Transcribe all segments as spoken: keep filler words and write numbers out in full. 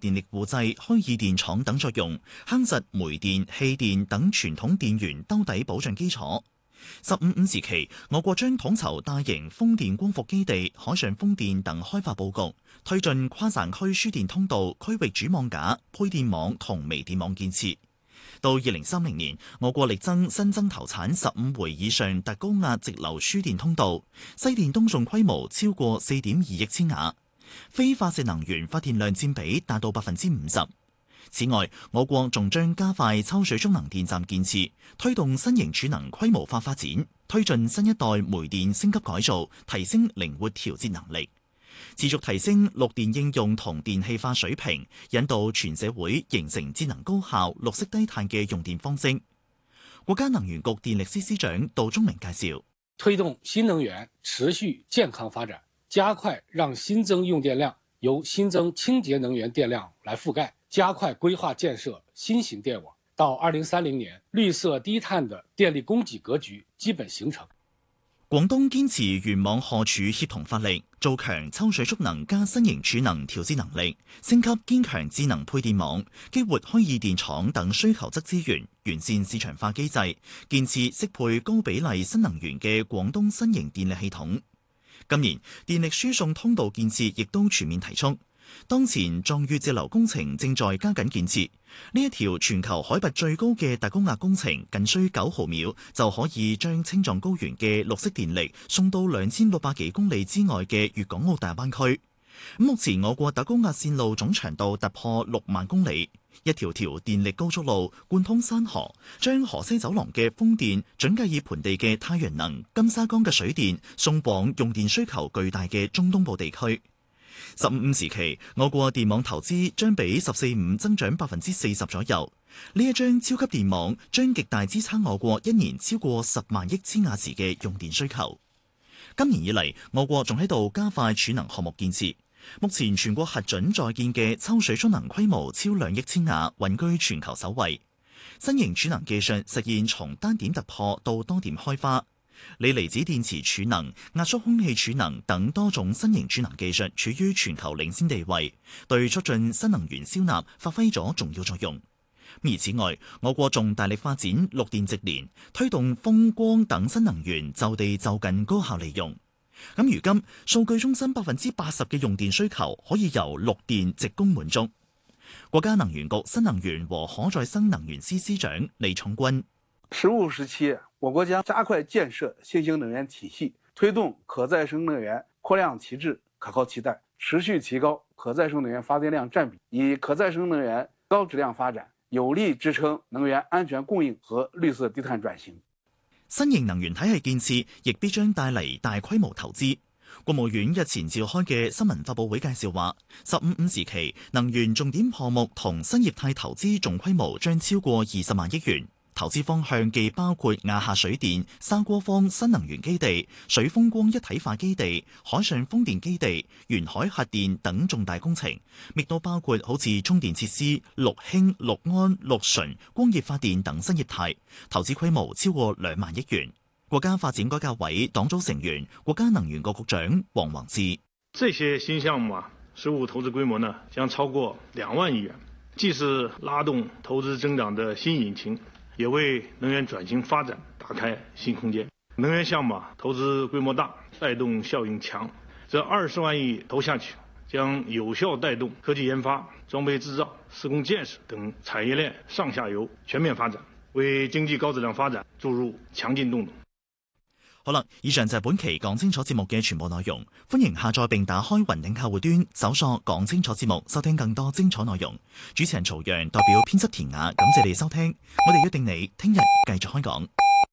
電力戶製、虛擬電廠等作用，夯實煤電、氣電等傳統電源兜底保障基礎。十五五時期，我國將統籌大型風電光伏基地、海上風電等開發佈局，推進跨省區輸電通道、區域主網架、配電網同微電網建設。到二零三零年，我國力爭新增投產十五回以上特高壓直流輸電通道，西電東送規模超過四點二億千瓦，非化石能源發電量佔比達到百分之五十。此外，我國仲將加快抽水蓄能電站建設，推動新型儲能規模化發展，推進新一代煤電升級改造，提升靈活調節能力，持續提升綠電應用同電氣化水平，引導全社會形成節能高效、綠色低碳嘅用電方式。國家能源局電力司司長杜忠明介紹， 推動新能源持續健康發展，加快讓新增用電量由新增清潔能源電量來覆蓋，加快規劃建設新型電網，到二零三零年，綠色低碳的電力供給格局基本形成。 廣東堅持原網荷儲協同發力，做強抽水蓄能加新型儲能調節能力，升級堅強智能配電網，激活虛擬電廠等需求側資源，完善市場化機制，建設適配高比例新能源嘅廣東新型電力系統。今年電力輸送通道建設亦都全面提速。當前壯越直流工程正在加緊建設，呢一條全球海拔最高嘅特高壓工程，僅需九毫秒就可以將青藏高原嘅綠色電力送到兩千六百幾公里之外嘅粵港澳大灣區。目前我國特高壓線路總長度突破六萬公里，一條條電力高速路貫通山河，將河西走廊嘅風電、準格爾盆地嘅太陽能、金沙江嘅水電送往用電需求巨大嘅中東部地區。十五五時期，我國電網投資將比十四五增長百分之四十左右。呢一張超級電網將極大支撐我國一年超過十萬億千瓦時嘅用電需求。今年以嚟，我國仲喺度加快儲能項目建設。目前全國核准在建嘅抽水蓄能規模超兩億千瓦，穩居全球首位。新型儲能技術實現從單點突破到多點開花。鋰離子電池儲能、壓縮空氣儲能等多種新型儲能技術處於全球領先地位，對促進新能源銷納發揮咗重要作用。而此外，我國仲大力發展綠電直連，推動風光等新能源就地就近高效利用。咁如今，數據中心百分之八十嘅用電需求可以由綠電直供滿足。國家能源局新能源和可再生能源司司長李重軍： 十五時期，我國將加快建設新型能源體系，推動可再生能源擴量提質、可靠替代，持續提高可再生能源發電量佔比，以可再生能源高質量發展，有力支撐能源安全供應和綠色低碳轉型。 新型能源體系建設亦必將帶嚟大規模投資。國務院日前召開嘅新聞發佈會介紹話，十五五時期能源重點項目同新業態投資總規模將超過二十萬億元。投資方向既包括亞下水電、沙鍋坊新能源基地、水風光一體化基地、海上風電基地、沿海核電等重大工程，亦都包括好似充電設施、綠氫、綠安、綠純、光熱發電等新業態，投資規模超過兩萬億元。國家發展改革委黨組成員、國家能源局局長黃宏志： 這些新項目啊，實務投資規模呢將超過兩萬億元，既是拉動投資增長的新引擎，也為能源轉型發展打開新空間。能源項目投資規模大，帶動效應強，這二十萬億投下去，將有效帶動科技研發、裝備製造、施工建設等產業鏈上下游全面發展，為經濟高質量發展注入強勁動能。 好啦，以上就係本期講清楚節目嘅全部內容。歡迎下載並打開雲頂客戶端，搜索講清楚節目，收聽更多精彩內容。主持人曹陽代表編輯田雅，感謝你收聽。我哋約定你聽日繼續開講。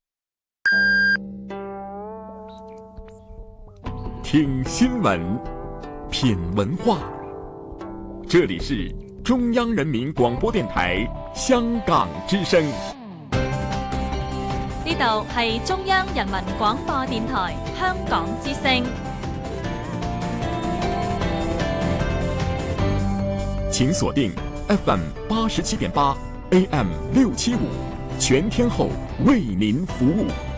聽新聞，品文化，這裏是中央人民廣播電台香港之聲。 呢度係中央人民廣播電台香港之聲。 請鎖定 F M 八十七點八 A M 六七五，全天候為您服務。